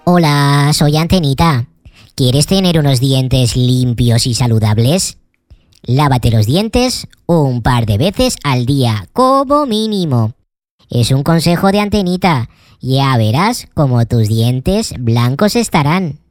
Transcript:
Hola, soy Antenita. ¿Quieres tener unos dientes limpios y saludables? Lávate los dientes un par de veces al día, como mínimo. Es un consejo de Antenita. Ya verás cómo tus dientes blancos estarán.